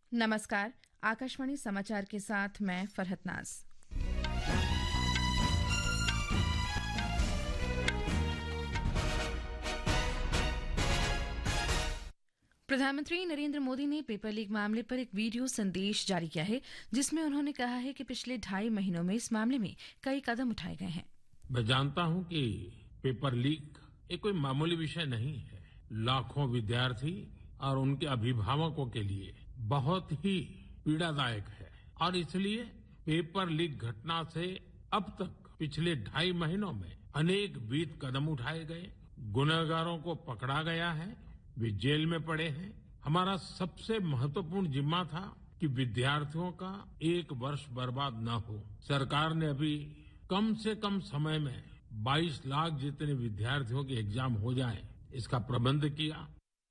नमस्कार। आकाशवाणी समाचार के साथ मैं फरहत नाज। प्रधानमंत्री नरेंद्र मोदी ने पेपर लीक मामले पर एक वीडियो संदेश जारी किया है, जिसमें उन्होंने कहा है कि पिछले 2.5 महीनों में इस मामले में कई कदम उठाए गए हैं। मैं जानता हूं कि पेपर लीक एक कोई मामूली विषय नहीं है। लाखों विद्यार्थी और उनके अभिभावकों के लिए बहुत ही पीड़ादायक है और इसलिए पेपर लीक घटना से अब तक पिछले 2.5 महीनों में अनेक विध कदम उठाए गए, गुनहगारों को पकड़ा गया है, वे जेल में पड़े हैं। हमारा सबसे महत्वपूर्ण जिम्मा था कि विद्यार्थियों का एक वर्ष बर्बाद न हो। सरकार ने अभी कम से कम समय में 22 लाख जितने विद्यार्थियों के एग्जाम हो जाए, इसका प्रबंध किया।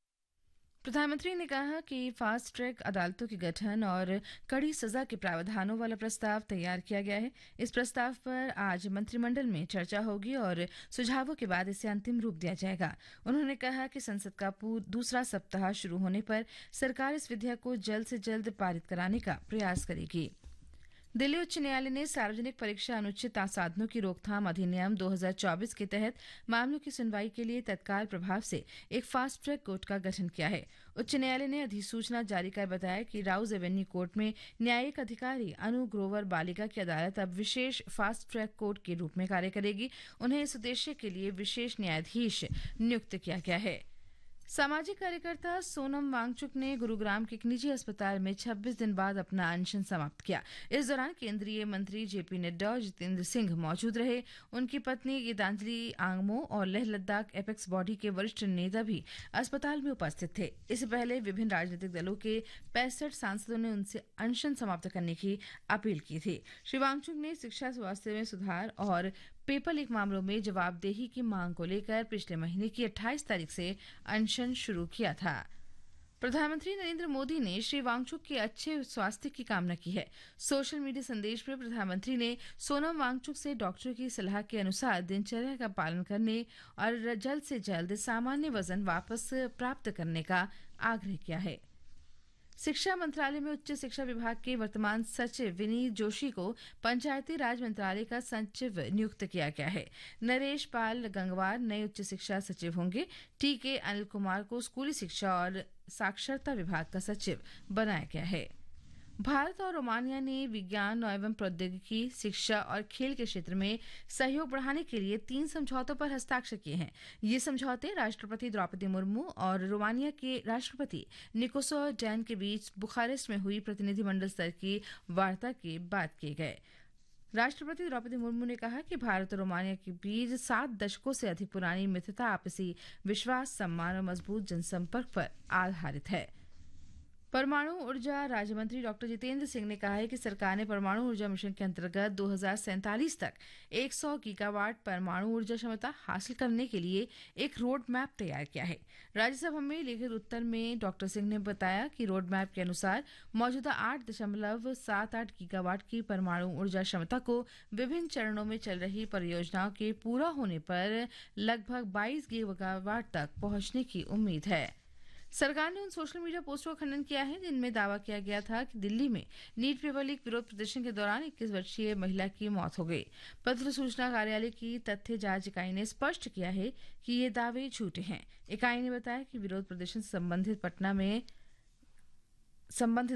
प्रधानमंत्री ने कहा कि फास्ट ट्रैक अदालतों के गठन और कड़ी सजा के प्रावधानों वाला प्रस्ताव तैयार किया गया है। इस प्रस्ताव पर आज मंत्रिमंडल में चर्चा होगी और सुझावों के बाद इसे अंतिम रूप दिया जाएगा। उन्होंने कहा कि संसद का दूसरा सप्ताह शुरू होने पर सरकार इस विधेयक को जल्द से जल्द पारित कराने का प्रयास करेगी। दिल्ली उच्च न्यायालय ने सार्वजनिक परीक्षा अनुचित साधनों की रोकथाम अधिनियम 2024 के तहत मामलों की सुनवाई के लिए तत्काल प्रभाव से एक फास्ट ट्रैक कोर्ट का गठन किया है। उच्च न्यायालय ने अधिसूचना जारी कर बताया कि राउज एवेन्यू कोर्ट में न्यायिक अधिकारी अनु ग्रोवर बालिका की अदालत अब विशेष फास्ट ट्रैक कोर्ट के रूप में कार्य करेगी। उन्हें इस उद्देश्य के लिए विशेष न्यायाधीश नियुक्त किया गया है। सामाजिक कार्यकर्ता सोनम वांगचुक ने गुरुग्राम के एक निजी अस्पताल में 26 दिन बाद अपना अनशन समाप्त किया। इस दौरान केंद्रीय मंत्री जेपी नड्डा और जितेंद्र सिंह मौजूद रहे। उनकी पत्नी गीतांजलि आंगमो और लेह लद्दाख एपेक्स बॉडी के वरिष्ठ नेता भी अस्पताल में उपस्थित थे। इससे पहले विभिन्न राजनीतिक दलों के 65 सांसदों ने उनसे अनशन समाप्त करने की अपील की थी। श्री वांगचुक ने शिक्षा, स्वास्थ्य में सुधार और पेपर लीक मामलों में जवाबदेही की मांग को लेकर पिछले महीने की 28 तारीख से अनशन शुरू किया था। प्रधानमंत्री नरेंद्र मोदी ने श्री वांगचुक के अच्छे स्वास्थ्य की कामना की है। सोशल मीडिया संदेश में प्रधानमंत्री ने सोनम वांगचुक से डॉक्टर की सलाह के अनुसार दिनचर्या का पालन करने और जल्द से जल्द सामान्य वजन वापस प्राप्त करने का आग्रह किया है। शिक्षा मंत्रालय में उच्च शिक्षा विभाग के वर्तमान सचिव विनीत जोशी को पंचायती राज मंत्रालय का सचिव नियुक्त किया गया है। नरेश पाल गंगवार नए उच्च शिक्षा सचिव होंगे। टीके अनिल कुमार को स्कूली शिक्षा और साक्षरता विभाग का सचिव बनाया गया है। भारत और रोमानिया ने विज्ञान एवं प्रौद्योगिकी, शिक्षा और खेल के क्षेत्र में सहयोग बढ़ाने के लिए 3 समझौतों पर हस्ताक्षर किए हैं। ये समझौते राष्ट्रपति द्रौपदी मुर्मू और रोमानिया के राष्ट्रपति निकोसो डैन के बीच बुखारेस्ट में हुई प्रतिनिधिमंडल स्तर की वार्ता के बाद किए गए। राष्ट्रपति द्रौपदी मुर्मू ने कहा कि भारत और रोमानिया के बीच 7 दशकों से अधिक पुरानी मित्रता आपसी विश्वास, सम्मान और मजबूत जनसंपर्क पर आधारित है। परमाणु ऊर्जा राज्य मंत्री डॉक्टर जितेंद्र सिंह ने कहा है कि सरकार ने परमाणु ऊर्जा मिशन के अंतर्गत 2047 तक 100 गीगावाट परमाणु ऊर्जा क्षमता हासिल करने के लिए एक रोड मैप तैयार किया है। राज्यसभा में लिखित उत्तर में डॉक्टर सिंह ने बताया कि रोड मैप के अनुसार मौजूदा 8.78 गीगावाट की परमाणु ऊर्जा क्षमता को विभिन्न चरणों में चल रही परियोजनाओं के पूरा होने पर लगभग 22 गीगावाट तक पहुंचने की उम्मीद है। सरकार ने उन सोशल मीडिया पोस्टों का खंडन किया है जिनमें दावा किया गया था कि दिल्ली में नीट पेपर लीक विरोध प्रदर्शन के दौरान 21 वर्षीय महिला की मौत हो गई। पत्र सूचना कार्यालय की तथ्य जांच इकाई ने स्पष्ट किया है कि ये दावे झूठे हैं। इकाई ने बताया कि विरोध प्रदर्शन से संबंधित